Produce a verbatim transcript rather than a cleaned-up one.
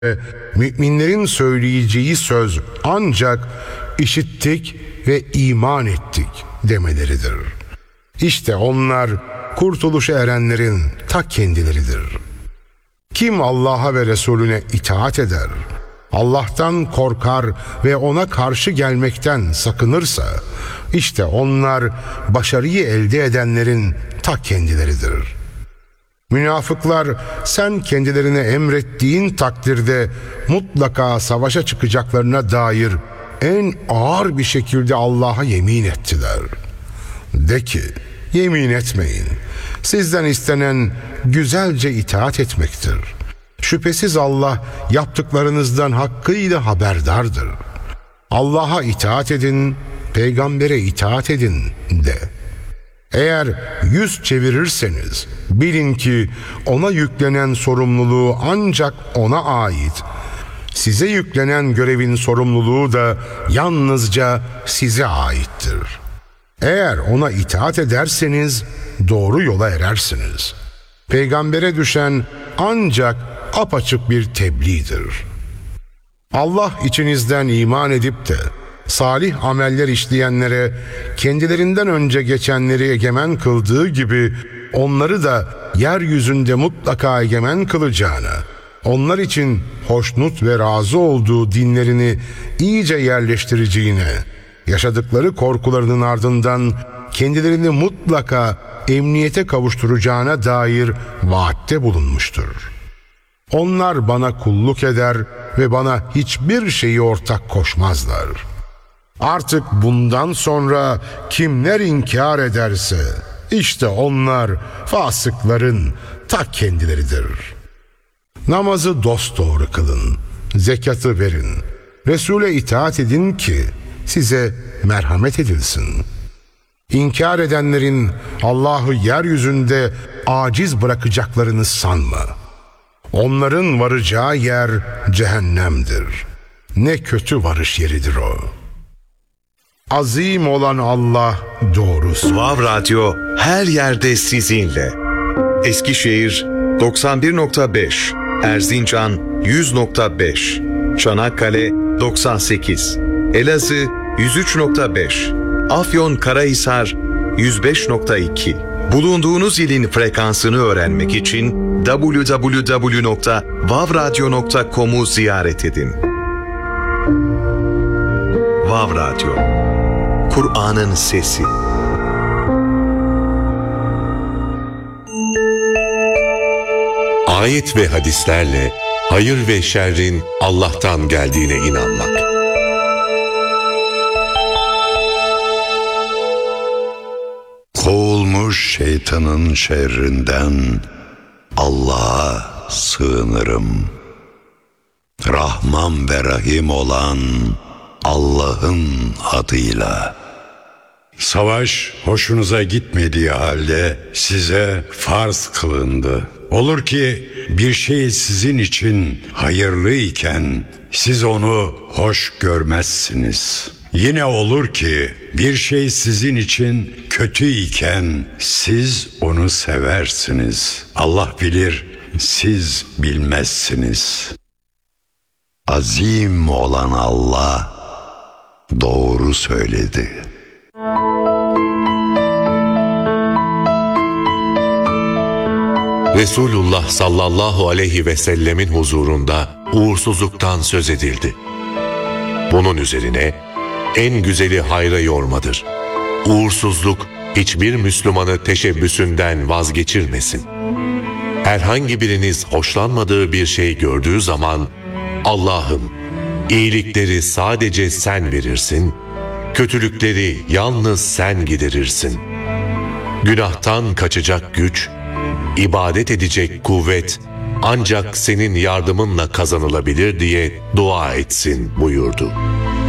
müminlerin söyleyeceği söz ancak işittik ve iman ettik demeleridir. İşte onlar kurtuluşa erenlerin ta kendileridir. Kim Allah'a ve Resulüne itaat eder, Allah'tan korkar ve ona karşı gelmekten sakınırsa, işte onlar başarıyı elde edenlerin ta kendileridir. Münafıklar sen kendilerine emrettiğin takdirde mutlaka savaşa çıkacaklarına dair en ağır bir şekilde Allah'a yemin ettiler. De ki, yemin etmeyin. Sizden istenen güzelce itaat etmektir. Şüphesiz Allah yaptıklarınızdan hakkıyla haberdardır. Allah'a itaat edin, peygambere itaat edin de. Eğer yüz çevirirseniz bilin ki ona yüklenen sorumluluğu ancak ona ait. Size yüklenen görevin sorumluluğu da yalnızca size aittir. Eğer ona itaat ederseniz doğru yola erersiniz. Peygambere düşen ancak apaçık bir tebliğdir. Allah içinizden iman edip de salih ameller işleyenlere kendilerinden önce geçenleri egemen kıldığı gibi onları da yeryüzünde mutlaka egemen kılacağına, onlar için hoşnut ve razı olduğu dinlerini iyice yerleştireceğine, yaşadıkları korkularının ardından kendilerini mutlaka emniyete kavuşturacağına dair vaatte bulunmuştur. Onlar bana kulluk eder ve bana hiçbir şeyi ortak koşmazlar. Artık bundan sonra kimler inkar ederse, işte onlar fasıkların ta kendileridir. Namazı dosdoğru kılın, zekatı verin, Resul'e itaat edin ki size merhamet edilsin. İnkar edenlerin Allah'ı yeryüzünde aciz bırakacaklarını sanma. Onların varacağı yer cehennemdir. Ne kötü varış yeridir o. Azim olan Allah doğrusu. Vav Radyo her yerde sizinle. Eskişehir doksan bir nokta beş, Erzincan yüz nokta beş, Çanakkale doksan sekiz, Elazığ yüz üç nokta beş, Afyonkarahisar yüz beş nokta iki. Bulunduğunuz ilin frekansını öğrenmek için double-u double-u double-u nokta vav radyo nokta com'u ziyaret edin. Vav Radyo, Kur'an'ın sesi. Ayet ve hadislerle hayır ve şerrin Allah'tan geldiğine inanmak. Kovulmuş şeytanın şerrinden Allah'a sığınırım. Rahman ve Rahim olan Allah'ın adıyla. Savaş hoşunuza gitmediği halde size farz kılındı. Olur ki bir şey sizin için hayırlı iken siz onu hoş görmezsiniz. Yine olur ki bir şey sizin için kötü iken siz onu seversiniz. Allah bilir, siz bilmezsiniz. Azim olan Allah doğru söyledi. Resulullah sallallahu aleyhi ve sellemin huzurunda uğursuzluktan söz edildi. Bunun üzerine en güzeli hayra yormadır. Uğursuzluk hiçbir Müslümanı teşebbüsünden vazgeçirmesin. Herhangi biriniz hoşlanmadığı bir şey gördüğü zaman, Allah'ım iyilikleri sadece sen verirsin, kötülükleri yalnız sen giderirsin. Günahtan kaçacak güç, ibadet edecek kuvvet ancak senin yardımınla kazanılabilir diye dua etsin buyurdu.